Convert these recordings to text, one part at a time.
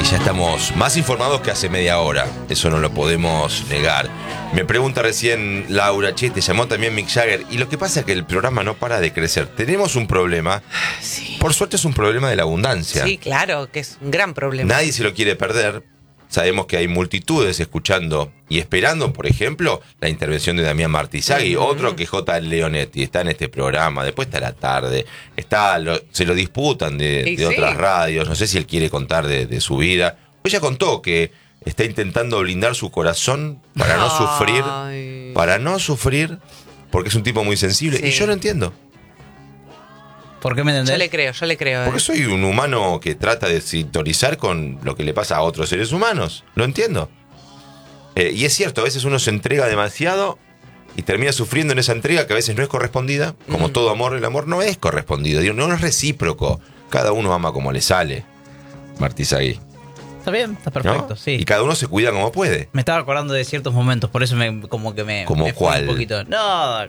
ya estamos más informados que hace media hora. Eso no lo podemos negar. Me pregunta recién Laura, che, te llamó también Mick Jagger. Y lo que pasa es que el programa no para de crecer. Tenemos un problema. Sí. Por suerte es un problema de la abundancia. Sí, claro, que es un gran problema. Nadie se lo quiere perder. Sabemos que hay multitudes escuchando y esperando, por ejemplo, la intervención de Damián Martizagui, otro que J. Leonetti, está en este programa, después está la tarde, se lo disputan de otras radios, no sé si él quiere contar de su vida. Ella contó que está intentando blindar su corazón para no sufrir, porque es un tipo muy sensible, y yo lo entiendo. ¿Por qué me entendés? Yo le creo. Porque soy un humano que trata de sintonizar con lo que le pasa a otros seres humanos. Lo entiendo. Y es cierto, a veces uno se entrega demasiado y termina sufriendo en esa entrega que a veces no es correspondida. Como todo amor, el amor no es correspondido. Digo, no es recíproco. Cada uno ama como le sale. Martizagui. Está bien, está perfecto, ¿No? sí. Y cada uno se cuida como puede. Me estaba acordando de ciertos momentos, por eso ¿Como me cuál? fui un poquito. No,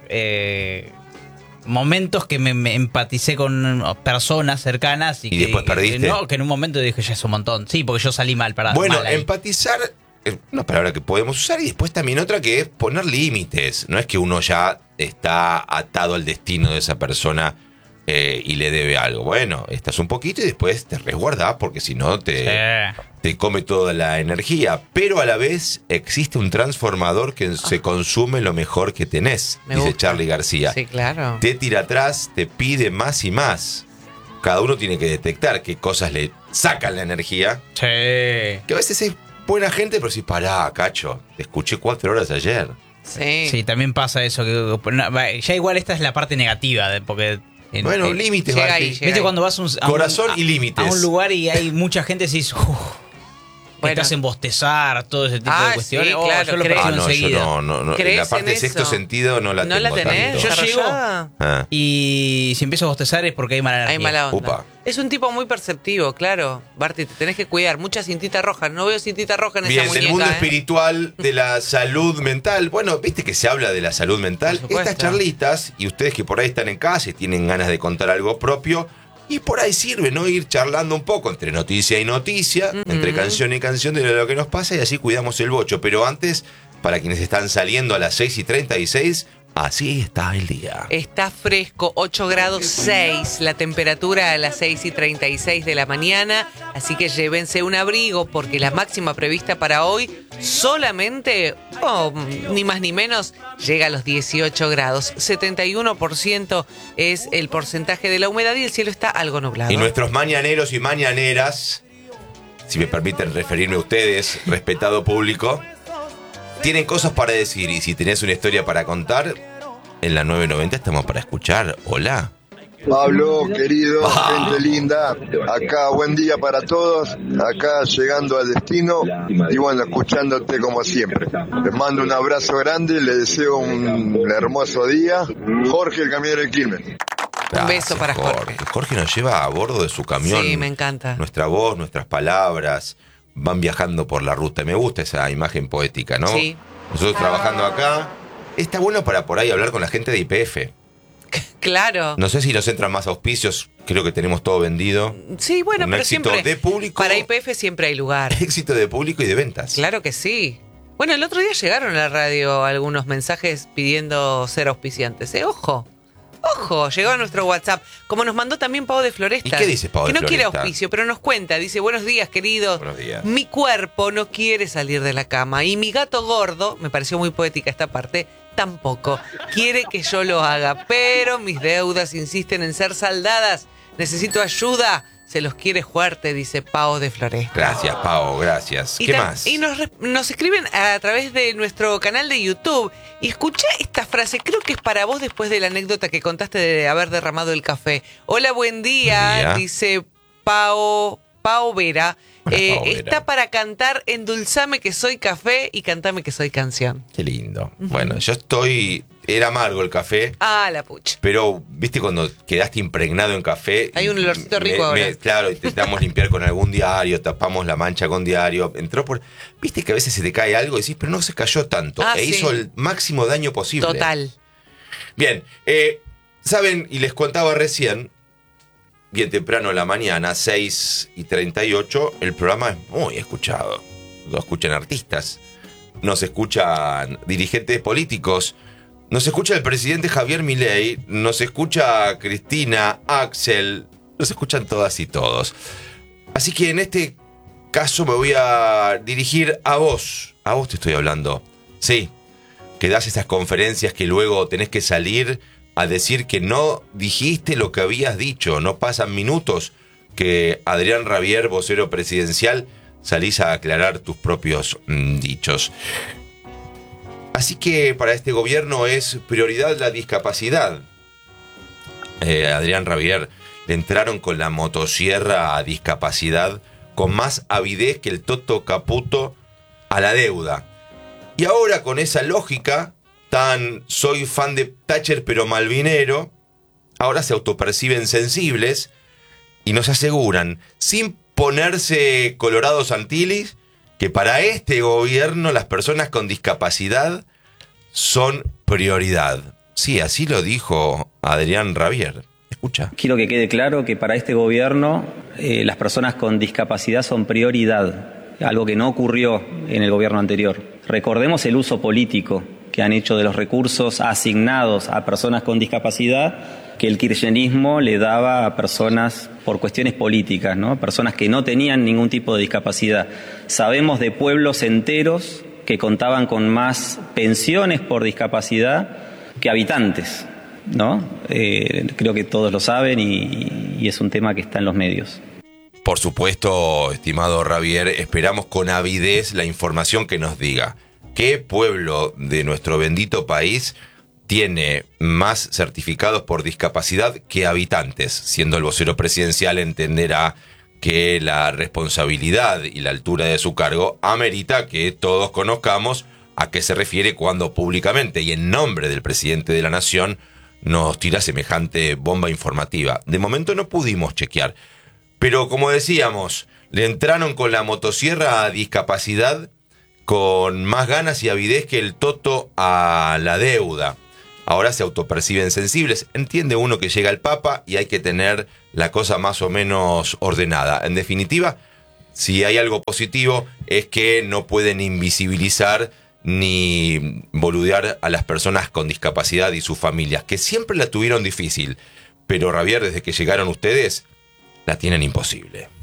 momentos que me empaticé con personas cercanas y que, después perdiste. Que en un momento dije, ya es un montón. Sí, porque yo salí mal. Bueno, mal ahí. empatizar es una palabra que podemos usar, y después también otra que es poner límites. No es que uno ya está atado al destino de esa persona y le debe algo. Bueno, estás un poquito y después te resguardás, porque si no te come toda la energía. Pero a la vez existe un transformador que se consume lo mejor que tenés, dice Charly García. Sí, claro. Te tira atrás, te pide más y más. Cada uno tiene que detectar qué cosas le sacan la energía. Sí. Que a veces es buena gente, pero si pará, cacho, te escuché 4 horas ayer. Sí. También pasa eso. Ya igual esta es la parte negativa, porque... Bueno, límites, ¿Viste cuando vas corazón y límites a un lugar y hay mucha gente y decís, Bueno. te hacen bostezar, todo ese tipo de cuestiones? Sí, claro, yo lo percibo enseguida. Yo no. La parte de sexto sentido no la tengo. ¿No la tenés? tanto. Yo llego y si empiezo a bostezar es porque hay mala energía. Hay mala onda. Upa. Es un tipo muy perceptivo, claro. Barty, te tenés que cuidar. Mucha cintita roja. No veo cintita roja en Bien, esa muñeca. del mundo espiritual, de la salud mental. Bueno, viste que se habla de la salud mental. Por supuesto. Estas charlitas, y ustedes que por ahí están en casa y tienen ganas de contar algo propio, y por ahí sirve, ¿no? Ir charlando un poco entre noticia y noticia, entre canción y canción de lo que nos pasa, y así cuidamos el bocho. Pero antes, para quienes están saliendo a las 6:36, así está el día. Está fresco, 8 grados 6 la temperatura a las 6:36 de la mañana, así que llévense un abrigo porque la máxima prevista para hoy solamente, ni más ni menos, llega a los 18 grados. 71% es el porcentaje de la humedad y el cielo está algo nublado. Y nuestros mañaneros y mañaneras, si me permiten referirme a ustedes, respetado público, tienen cosas para decir, y si tenés una historia para contar, en la 990 estamos para escuchar. Hola. Pablo, querido, gente linda, acá buen día para todos, acá llegando al destino y bueno, escuchándote como siempre. Les mando un abrazo grande, les deseo un hermoso día. Jorge, el camionero de Quilmes. Un beso para Jorge. Jorge nos lleva a bordo de su camión. Sí, me encanta. Nuestra voz, nuestras palabras van viajando por la ruta. Me gusta esa imagen poética, ¿no? Sí. Nosotros trabajando acá. Está bueno para por ahí hablar con la gente de YPF. Claro. No sé si nos entran más auspicios, creo que tenemos todo vendido. Sí, bueno, Un pero éxito siempre de público. para YPF siempre hay lugar. Éxito de público y de ventas. Claro que sí. Bueno, el otro día llegaron a la radio algunos mensajes pidiendo ser auspiciantes. Ojo, llegó a nuestro WhatsApp. Como nos mandó también Pau de Floresta. ¿Y qué dice Pau de Que no quiere Floresta? auspicio, pero nos cuenta. Dice, buenos días, queridos. Buenos días. Mi cuerpo no quiere salir de la cama. Y mi gato gordo, me pareció muy poética esta parte, tampoco quiere que yo lo haga. Pero mis deudas insisten en ser saldadas. Necesito ayuda. Se los quiere fuerte, dice Pau de Floresta. Gracias, Pau, gracias. ¿Qué más? Y nos escriben a través de nuestro canal de YouTube. Y escuché esta frase, creo que es para vos después de la anécdota que contaste de haber derramado el café. Hola, buen día, dice Pau Vera. Hola, Pau Vera. Está para cantar Endulzame que soy café y Cantame que soy canción. Qué lindo. Bueno, yo era amargo el café. Ah, la pucha. Pero, viste, cuando quedaste impregnado en café. Hay un olorcito rico ahora. Claro, intentamos limpiar con algún diario, tapamos la mancha con diario. Viste que a veces se te cae algo y decís, pero no se cayó tanto. Sí. Hizo el máximo daño posible. Total. Bien, saben, y les contaba recién, bien temprano en la mañana, 6:38, el programa es muy escuchado. Lo escuchan artistas, nos escuchan dirigentes políticos, nos escucha el presidente Javier Milei, nos escucha Cristina, Axel, nos escuchan todas y todos. Así que en este caso me voy a dirigir a vos te estoy hablando. Sí, que das esas conferencias que luego tenés que salir a decir que no dijiste lo que habías dicho. No pasan minutos que Adrián Rabier, vocero presidencial, salís a aclarar tus propios dichos. Así que para este gobierno es prioridad la discapacidad. Adrián Rabier, le entraron con la motosierra a discapacidad con más avidez que el Toto Caputo a la deuda. Y ahora con esa lógica tan soy fan de Thatcher pero malvinero, ahora se autoperciben sensibles y nos aseguran, sin ponerse colorados antilis, que para este gobierno las personas con discapacidad son prioridad. Sí, así lo dijo Adrián Rabier. Escucha. Quiero que quede claro que para este gobierno las personas con discapacidad son prioridad, algo que no ocurrió en el gobierno anterior. Recordemos el uso político que han hecho de los recursos asignados a personas con discapacidad que el kirchnerismo le daba a personas por cuestiones políticas, ¿no? Personas que no tenían ningún tipo de discapacidad. Sabemos de pueblos enteros que contaban con más pensiones por discapacidad que habitantes, ¿no? Creo que todos lo saben y es un tema que está en los medios. Por supuesto, estimado Rabier, esperamos con avidez la información que nos diga qué pueblo de nuestro bendito país tiene más certificados por discapacidad que habitantes. Siendo el vocero presidencial, entenderá que la responsabilidad y la altura de su cargo amerita que todos conozcamos a qué se refiere cuando públicamente y en nombre del presidente de la nación nos tira semejante bomba informativa. De momento no pudimos chequear, pero como decíamos, le entraron con la motosierra a discapacidad con más ganas y avidez que el Toto a la deuda. Ahora se autoperciben sensibles. Entiende uno que llega el Papa y hay que tener la cosa más o menos ordenada. En definitiva, si hay algo positivo es que no pueden invisibilizar ni boludear a las personas con discapacidad y sus familias, que siempre la tuvieron difícil. Pero Rabier, desde que llegaron ustedes, la tienen imposible.